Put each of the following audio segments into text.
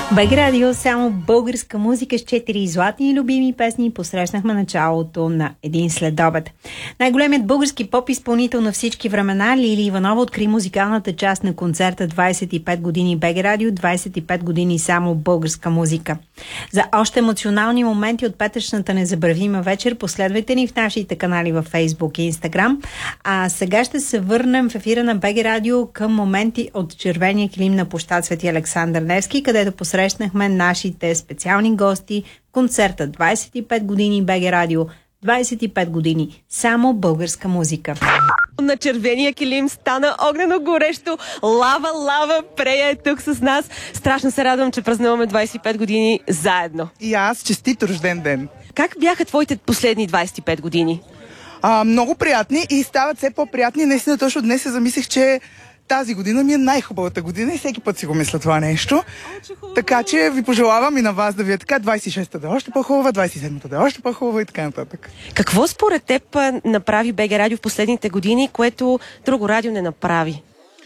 БГ Радио, само българска музика с 4 златни и любими песни. Посрещнахме началото на един следобед. Най-големият български поп-изпълнител на всички времена Лили Иванова откри музикалната част на концерта 25 години БГ Радио, 25 години само българска музика. За още емоционални моменти от петъчната незабравима вечер последвайте ни в нашите канали във Facebook и Instagram. А сега ще се върнем в ефира на БГ Радио към моменти от червения килим на площад Свети Александър Невски, където посрещнахме нашите специални гости в концерта 25 години БГ Радио, 25 години само българска музика. На червения килим стана огнено горещо. Лава Прея е тук с нас. Страшно се радвам, че празнуваме 25 години заедно. И аз честит рожден ден. Как бяха твоите последни 25 години? Много приятни и стават все по-приятни. Наистина точно днес се замислих, че тази година ми е най-хубавата година и всеки път си го мисля това нещо. Така че ви пожелавам и на вас да ви е така. 26-та да е още по-хубава, 27-та да е още по-хубава и така нататък. Какво според теб направи БГ Радио в последните години, което друго радио не направи?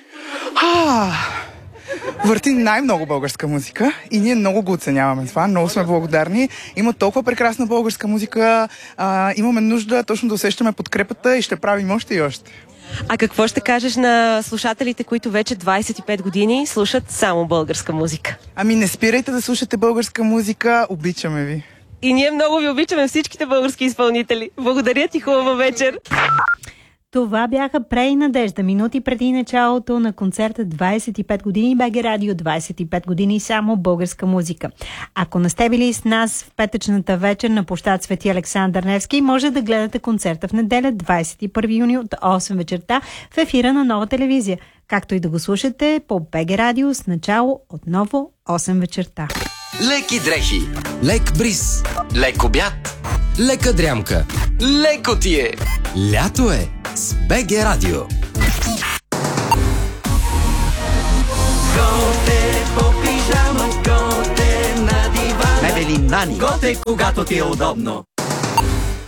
Върти най-много българска музика и ние много го оценяваме това. Много сме благодарни. Има толкова прекрасна българска музика. Имаме нужда точно да усещаме подкрепата и ще правим още и още. А какво ще кажеш на слушателите, които вече 25 години слушат само българска музика? Не спирайте да слушате българска музика. Обичаме ви. И ние много ви обичаме, всичките български изпълнители. Благодаря ти, хубава вечер! Това бяха Прея и Надежда, минути преди началото на концерта 25 години БГ Радио, 25 години само българска музика. Ако не сте били с нас в петъчната вечер на площад Свети Александър Невски, може да гледате концерта в неделя 21 юни от 8 вечерта в ефира на Нова телевизия, както и да го слушате по БГ Радио с начало отново 8 вечерта. Леки дрехи, лек бриз, лек обяд, лека дрямка, леко ти е. Лято е с БГ Радио. Готе по пижама, готе на дивана. Мебели Нани. Готе, когато ти е удобно.